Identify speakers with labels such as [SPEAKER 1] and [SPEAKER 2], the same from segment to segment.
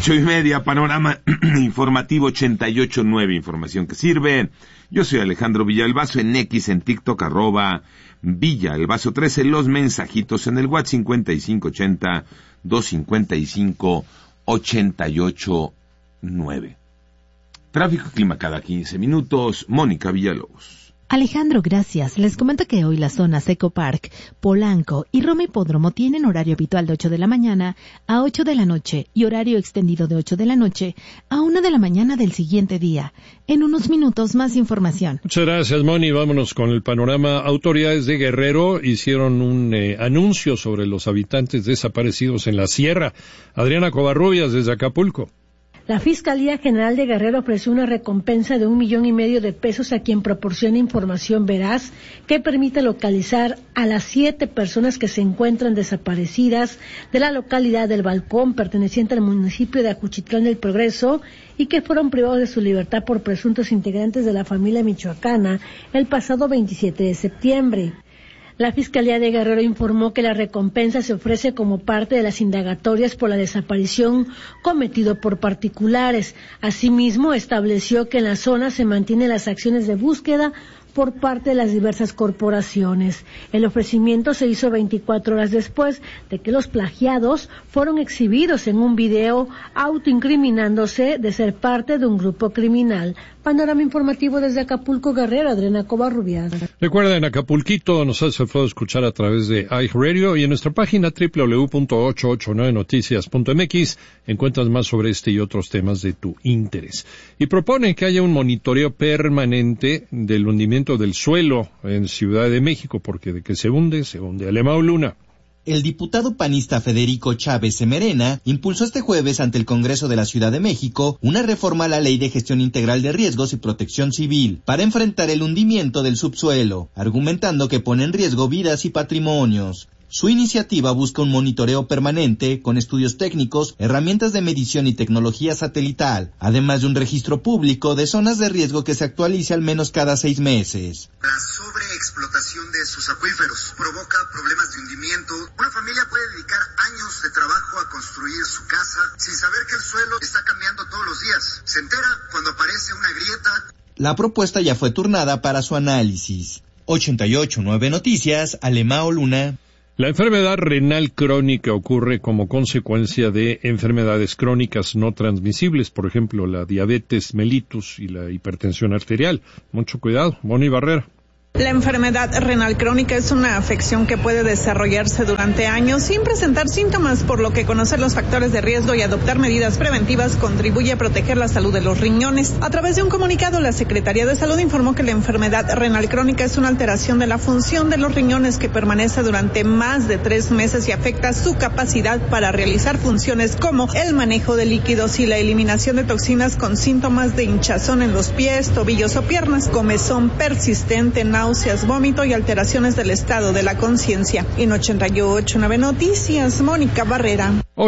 [SPEAKER 1] 8:30, panorama informativo 88.9, información que sirve. Yo soy Alejandro Villalbazo, en X, en TikTok, @Villalbazo13, los mensajitos en el WhatsApp 5580-255-88.9. Tráfico y clima cada 15 minutos, Mónica Villalobos.
[SPEAKER 2] Alejandro, gracias. Les comento que hoy las zonas Eco Park, Polanco y Roma Hipódromo tienen horario habitual de 8 de la mañana a 8 de la noche y horario extendido de 8 de la noche a 1 de la mañana del siguiente día. En unos minutos más información.
[SPEAKER 3] Muchas gracias, Moni. Vámonos con el panorama. Autoridades de Guerrero hicieron un anuncio sobre los habitantes desaparecidos en la sierra. Adriana Covarrubias, desde Acapulco.
[SPEAKER 4] La Fiscalía General de Guerrero ofreció una recompensa de 1,5 millones de pesos a quien proporcione información veraz que permita localizar a las 7 personas que se encuentran desaparecidas de la localidad del Balcón, perteneciente al municipio de Acuchitlán del Progreso, y que fueron privados de su libertad por presuntos integrantes de la familia michoacana el pasado 27 de septiembre. La Fiscalía de Guerrero informó que la recompensa se ofrece como parte de las indagatorias por la desaparición cometido por particulares. Asimismo, estableció que en la zona se mantienen las acciones de búsqueda por parte de las diversas corporaciones. El ofrecimiento se hizo 24 horas después de que los plagiados fueron exhibidos en un video autoincriminándose de ser parte de un grupo criminal. Panorama informativo desde Acapulco, Guerrero, Adriana Covarrubias.
[SPEAKER 3] Recuerda, en Acapulquito nos hace el favor de escuchar a través de iHeartRadio y en nuestra página www.889noticias.mx encuentras más sobre este y otros temas de tu interés. Y propone que haya un monitoreo permanente del hundimiento del suelo en Ciudad de México, porque de que se hunde Alemão Luna.
[SPEAKER 5] El diputado panista Federico Chávez Semerena impulsó este jueves ante el Congreso de la Ciudad de México una reforma a la Ley de Gestión Integral de Riesgos y Protección Civil para enfrentar el hundimiento del subsuelo, argumentando que pone en riesgo vidas y patrimonios. Su iniciativa busca un monitoreo permanente con estudios técnicos, herramientas de medición y tecnología satelital, además de un registro público de zonas de riesgo que se actualice al menos cada 6 meses.
[SPEAKER 6] La sobreexplotación de sus acuíferos provoca problemas de hundimiento. Una familia puede dedicar años de trabajo a construir su casa sin saber que el suelo está cambiando todos los días. Se entera cuando aparece una grieta.
[SPEAKER 5] La propuesta ya fue turnada para su análisis. 88.9 Noticias, Alemão Luna.
[SPEAKER 3] La enfermedad renal crónica ocurre como consecuencia de enfermedades crónicas no transmisibles, por ejemplo, la diabetes mellitus y la hipertensión arterial. Mucho cuidado, Moni Barrera.
[SPEAKER 7] La enfermedad renal crónica es una afección que puede desarrollarse durante años sin presentar síntomas, por lo que conocer los factores de riesgo y adoptar medidas preventivas contribuye a proteger la salud de los riñones. A través de un comunicado, la Secretaría de Salud informó que la enfermedad renal crónica es una alteración de la función de los riñones que permanece durante más de 3 meses y afecta su capacidad para realizar funciones como el manejo de líquidos y la eliminación de toxinas, con síntomas de hinchazón en los pies, tobillos o piernas, comezón persistente, náuseas, vómito y alteraciones del estado de la conciencia. En 88.9 Noticias, Mónica Barrera.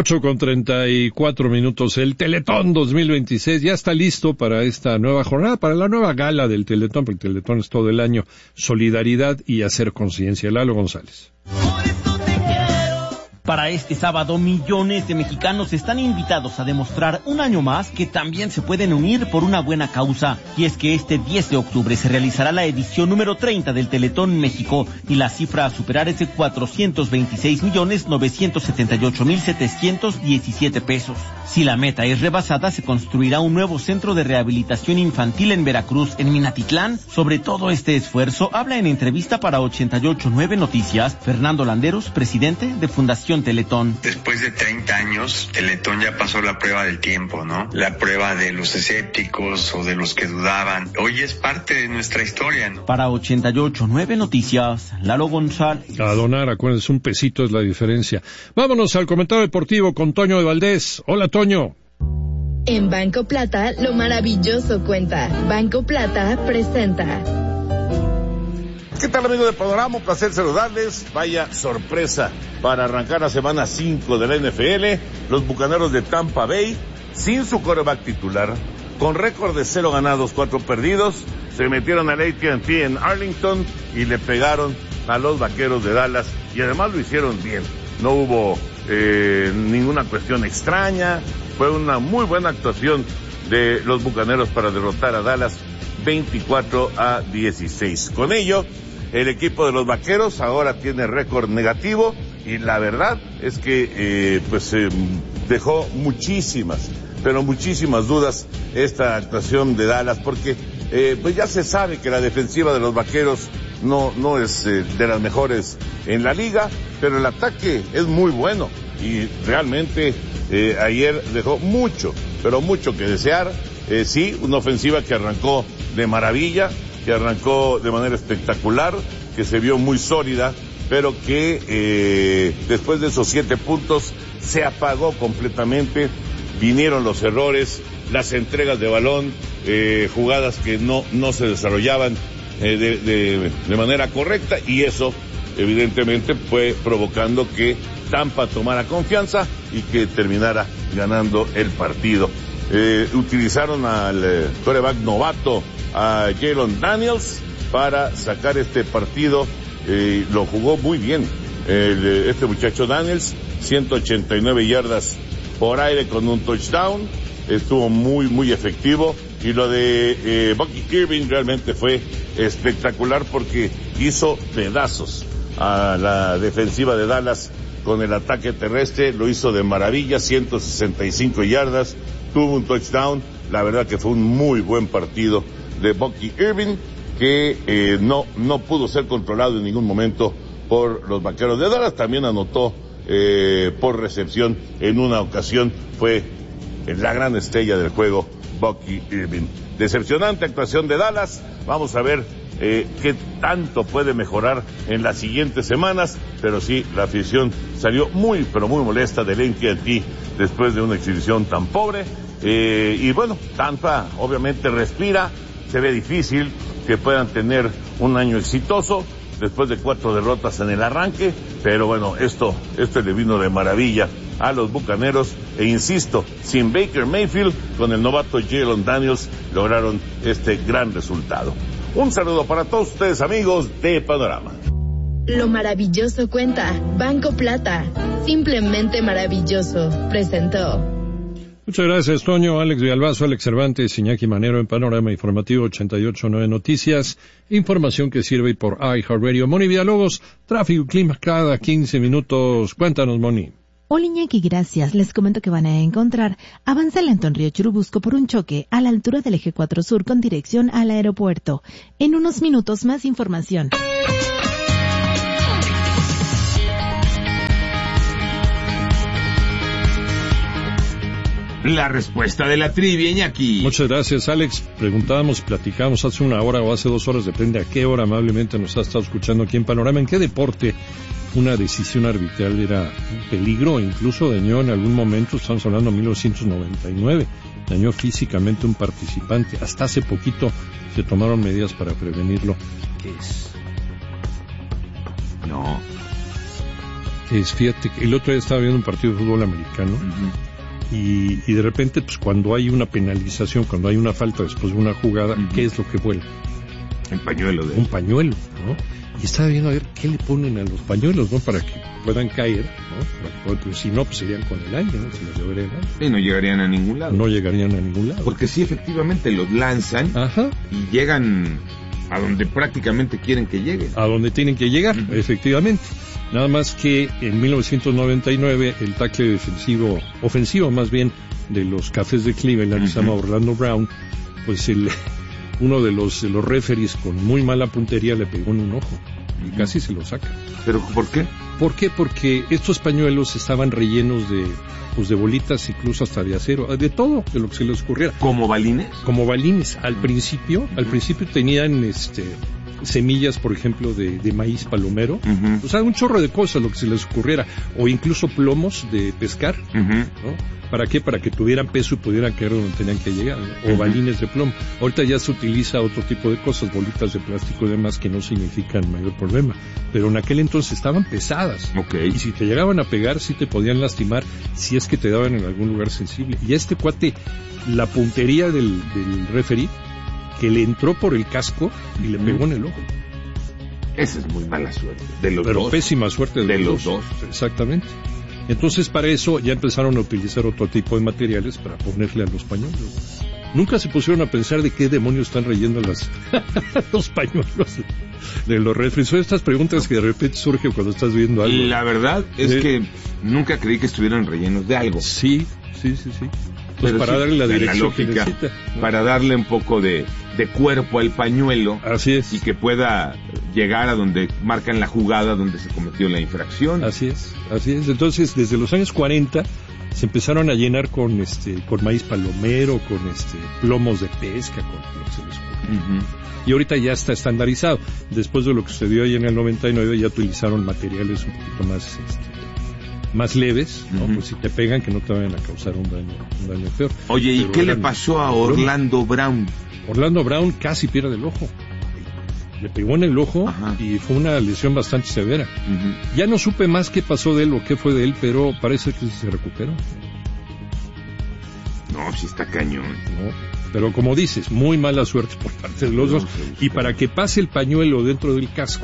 [SPEAKER 3] 8:34. El Teletón 2026 ya está listo para esta nueva jornada, para la nueva gala del Teletón, porque el Teletón es todo el año. Solidaridad y hacer conciencia. Lalo González.
[SPEAKER 8] Para este sábado, millones de mexicanos están invitados a demostrar un año más que también se pueden unir por una buena causa. Y es que este 10 de octubre se realizará la edición número 30 del Teletón México, y la cifra a superar es de 426.978.717 pesos. Si la meta es rebasada, se construirá un nuevo centro de rehabilitación infantil en Veracruz, en Minatitlán. Sobre todo este esfuerzo habla en entrevista para 88.9 Noticias Fernando Landeros, presidente de Fundación Teletón.
[SPEAKER 9] Después de 30 años, Teletón ya pasó la prueba del tiempo, ¿no? La prueba de los escépticos o de los que dudaban. Hoy es parte de nuestra historia, ¿no?
[SPEAKER 8] Para 88.9 Noticias, Lalo González.
[SPEAKER 3] A donar, acuérdense, un pesito es la diferencia. Vámonos al comentario deportivo con Toño de Valdés. Hola, Toño.
[SPEAKER 10] En Banco Plata, lo maravilloso cuenta. Banco Plata presenta.
[SPEAKER 11] ¿Qué tal, amigos de Panorama? Un placer saludarles. Vaya sorpresa para arrancar la semana 5 de la NFL. Los Bucaneros de Tampa Bay, sin su quarterback titular, con récord de 0 ganados, 4 perdidos, se metieron al AT&T en Arlington y le pegaron a los Vaqueros de Dallas, y además lo hicieron bien. No hubo ninguna cuestión extraña. Fue una muy buena actuación de los Bucaneros para derrotar a Dallas 24-16. Con ello, el equipo de los Vaqueros ahora tiene récord negativo y la verdad es que dejó muchísimas dudas esta actuación de Dallas, porque pues ya se sabe que la defensiva de los Vaqueros no es de las mejores en la liga, pero el ataque es muy bueno y realmente ayer dejó mucho que desear. Sí, una ofensiva que arrancó de maravilla, que arrancó de manera espectacular, que se vio muy sólida, pero que después de esos 7 puntos se apagó completamente. Vinieron los errores, las entregas de balón, jugadas que no se desarrollaban de manera correcta, y eso evidentemente fue provocando que Tampa tomara confianza y que terminara ganando el partido. Utilizaron al quarterback novato, a Jalen Daniels, para sacar este partido. Lo jugó muy bien este muchacho Daniels, 189 yardas por aire con un touchdown, estuvo muy efectivo, y lo de Bucky Irving realmente fue espectacular porque hizo pedazos a la defensiva de Dallas con el ataque terrestre, lo hizo de maravilla, 165 yardas, tuvo un touchdown. La verdad que fue un muy buen partido de Bucky Irving, que no pudo ser controlado en ningún momento por los Vaqueros de Dallas. También anotó por recepción en una ocasión, fue la gran estrella del juego Bucky Irving. Decepcionante actuación de Dallas. Vamos a ver qué tanto puede mejorar en las siguientes semanas, pero sí, la afición salió muy molesta del AT&T después de una exhibición tan pobre. Y bueno, Tampa obviamente respira, se ve difícil que puedan tener un año exitoso después de 4 derrotas en el arranque, pero bueno, esto le vino de maravilla a los Bucaneros, e insisto, sin Baker Mayfield, con el novato Jalen Daniels, lograron este gran resultado. Un saludo para todos ustedes, amigos de Panorama.
[SPEAKER 10] Lo maravilloso cuenta. Banco Plata. Simplemente maravilloso. Presentó.
[SPEAKER 3] Muchas gracias, Toño. Alex Villalbazo, Alex Cervantes, Iñaki Manero en Panorama Informativo 88.9 Noticias. Información que sirve por iHeartRadio. Moni Villalobos, tráfico y clima cada 15 minutos. Cuéntanos, Moni.
[SPEAKER 2] Hola, Iñaki, gracias. Les comento que van a encontrar avance lento en Río Churubusco por un choque a la altura del Eje 4 Sur con dirección al aeropuerto. En unos minutos más información.
[SPEAKER 1] La respuesta de la trivia, Iñaki.
[SPEAKER 3] Muchas gracias, Alex. Platicábamos hace una hora o hace 2 horas, depende a qué hora amablemente nos ha estado escuchando aquí en Panorama, en qué deporte una decisión arbitral era un peligro, incluso dañó en algún momento, estamos hablando de 1999, dañó físicamente un participante. Hasta hace poquito se tomaron medidas para prevenirlo. ¿Qué es?
[SPEAKER 1] No.
[SPEAKER 3] Fíjate que el otro día estaba viendo un partido de fútbol americano. Uh-huh. Y de repente, pues cuando hay una penalización, cuando hay una falta después de una jugada, ¿qué es lo que vuela?
[SPEAKER 1] Un pañuelo.
[SPEAKER 3] Un pañuelo, ¿no? Y estaba viendo a ver qué le ponen a los pañuelos, ¿no? Para que puedan caer, ¿no? Pues, si no, pues serían con el aire, ¿no? Si los llevarían al aire.
[SPEAKER 1] Sí, no llegarían a ningún lado.
[SPEAKER 3] No llegarían a ningún lado.
[SPEAKER 1] Porque sí, efectivamente, los lanzan.
[SPEAKER 3] Ajá.
[SPEAKER 1] Y llegan a donde prácticamente quieren que lleguen.
[SPEAKER 3] A donde tienen que llegar, efectivamente. Nada más que en 1999 el tackle ofensivo más bien, de los Cafés de Cleveland, se llama Orlando Brown, pues uno de los referees con muy mala puntería le pegó en un ojo y casi se lo saca.
[SPEAKER 1] ¿Pero por qué?
[SPEAKER 3] ¿Por qué? Porque estos pañuelos estaban rellenos de bolitas, incluso hasta de acero, de todo, de lo que se les ocurriera.
[SPEAKER 1] ¿Como balines?
[SPEAKER 3] Como balines. Al principio tenían semillas, por ejemplo, de maíz palomero, o sea, un chorro de cosas, lo que se les ocurriera, o incluso plomos de pescar, ¿no? ¿Para qué? Para que tuvieran peso y pudieran caer donde tenían que llegar, ¿no? O balines de plomo. Ahorita ya se utiliza otro tipo de cosas, bolitas de plástico y demás, que no significan mayor problema, pero en aquel entonces estaban pesadas, y si te llegaban a pegar, sí te podían lastimar, si es que te daban en algún lugar sensible. Y a este cuate, la puntería del referee, que le entró por el casco y le pegó en el ojo.
[SPEAKER 1] Esa es muy mala suerte. De los
[SPEAKER 3] Pero
[SPEAKER 1] dos.
[SPEAKER 3] Pésima suerte
[SPEAKER 1] de los dos.
[SPEAKER 3] Exactamente. Entonces, para eso ya empezaron a utilizar otro tipo de materiales para ponerle a los pañuelos. Nunca se pusieron a pensar de qué demonios están relleno los pañuelos de los refres. Son estas preguntas que de repente surgen cuando estás viendo algo.
[SPEAKER 1] La verdad es que nunca creí que estuvieran rellenos de algo.
[SPEAKER 3] Sí. Pues para darle la dirección que necesita, ¿no?
[SPEAKER 1] Para darle un poco de cuerpo al pañuelo.
[SPEAKER 3] Así es.
[SPEAKER 1] Y que pueda llegar a donde marcan la jugada donde se cometió la infracción.
[SPEAKER 3] Así es. Entonces, desde los años 40 se empezaron a llenar con maíz palomero, con plomos de pesca, con lo que se les ocurre. Y ahorita ya está estandarizado. Después de lo que sucedió ahí en el 99 ya utilizaron materiales un poquito más leves, ¿no? Pues si te pegan, que no te vayan a causar un daño peor.
[SPEAKER 1] Oye, ¿y qué le pasó a Orlando Brown?
[SPEAKER 3] Orlando Brown casi pierde el ojo. Le pegó en el ojo. Y fue una lesión bastante severa. Ya no supe más qué pasó de él o qué fue de él, pero parece que se recuperó.
[SPEAKER 1] No, sí está cañón.
[SPEAKER 3] No, pero como dices, muy mala suerte por parte de los dos. Y para que pase el pañuelo dentro del casco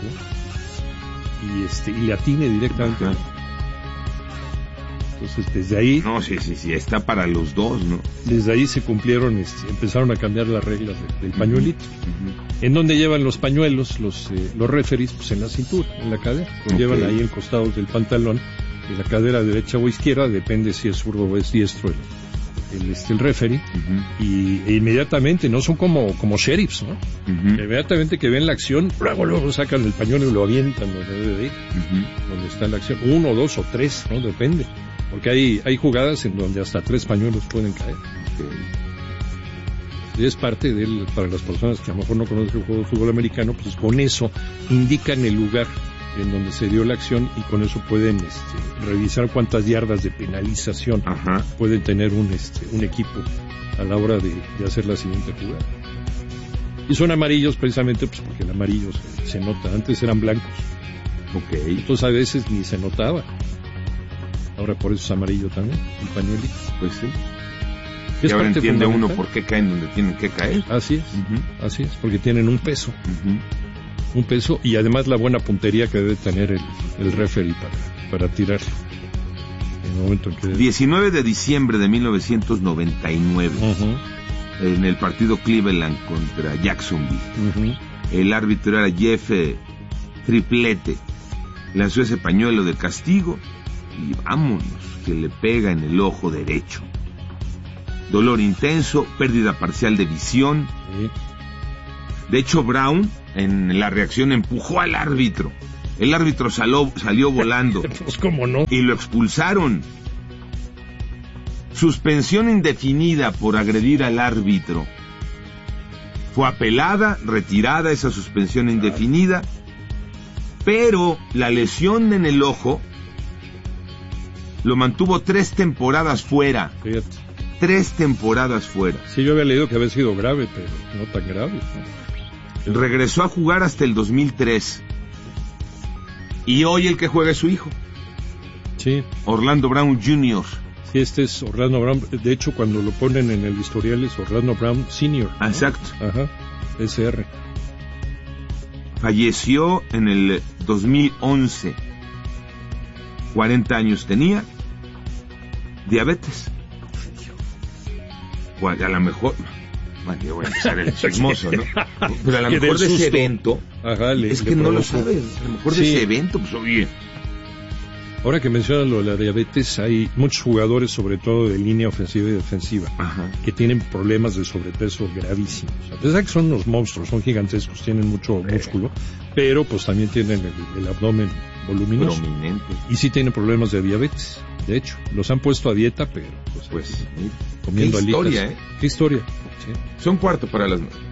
[SPEAKER 3] y le atine directamente. Entonces, desde ahí...
[SPEAKER 1] No, sí, está para los dos, ¿no?
[SPEAKER 3] Desde ahí se cumplieron, empezaron a cambiar las reglas del pañuelito. ¿En dónde llevan los pañuelos los referees? Pues en la cintura, en la cadera. Los llevan ahí en costados del pantalón, en la cadera derecha o izquierda, depende si es zurdo o es diestro el referee. Y inmediatamente, no son como sheriffs, ¿no? Inmediatamente que ven la acción, luego sacan el pañuelo y lo avientan donde debe de ir, donde está la acción. 1, 2 o 3, ¿no? Depende. Porque hay jugadas en donde hasta 3 pañuelos pueden caer. Y es parte para las personas que a lo mejor no conocen el juego de fútbol americano, pues con eso indican el lugar en donde se dio la acción y con eso pueden revisar cuántas yardas de penalización pueden tener un equipo a la hora de hacer la siguiente jugada. Y son amarillos precisamente pues porque el amarillo se nota. Antes eran blancos. Entonces a veces ni se notaba. Ahora por eso es amarillo también, el pañuelito.
[SPEAKER 1] Pues sí. Y ahora entiende uno por qué caen donde tienen que caer.
[SPEAKER 3] Así es, porque tienen un peso. Un peso y además la buena puntería que debe tener el referee para tirar. En el momento en que
[SPEAKER 1] 19 de diciembre de 1999, en el partido Cleveland contra Jacksonville, el árbitro era Jeff Triplete. Lanzó ese pañuelo de castigo y vámonos, que le pega en el ojo derecho. Dolor intenso, pérdida parcial de visión. De hecho, Brown, en la reacción, empujó al árbitro. El árbitro salió volando.
[SPEAKER 3] Pues cómo no.
[SPEAKER 1] Y lo expulsaron. Suspensión indefinida por agredir al árbitro. Fue apelada, retirada esa suspensión indefinida, pero la lesión en el ojo lo mantuvo 3 temporadas fuera.
[SPEAKER 3] Fíjate.
[SPEAKER 1] 3 temporadas fuera.
[SPEAKER 3] Sí, yo había leído que había sido grave, pero no tan grave, ¿no?
[SPEAKER 1] Regresó a jugar hasta el 2003. Y hoy el que juega es su hijo.
[SPEAKER 3] Sí.
[SPEAKER 1] Orlando Brown Jr.
[SPEAKER 3] Sí, este es Orlando Brown. De hecho, cuando lo ponen en el historial es Orlando Brown Sr., ¿no?
[SPEAKER 1] Exacto.
[SPEAKER 3] SR.
[SPEAKER 1] Falleció en el 2011. 40 años tenía. Diabetes. Bueno, a lo mejor... Bueno, yo voy a empezar el chismoso, ¿no? Pero a lo mejor de ese evento... es que no lo sabes. A lo mejor de ese evento, pues oye...
[SPEAKER 3] Ahora que mencionas lo de la diabetes, hay muchos jugadores, sobre todo de línea ofensiva y defensiva, que tienen problemas de sobrepeso gravísimos. A pesar que son unos monstruos, son gigantescos, tienen mucho músculo, pero pues también tienen el abdomen voluminoso.
[SPEAKER 1] Prominente.
[SPEAKER 3] Y sí tienen problemas de diabetes. De hecho, los han puesto a dieta, pero pues comiendo alitas.
[SPEAKER 1] Qué historia,
[SPEAKER 3] Qué historia. Sí.
[SPEAKER 1] Son 4:45.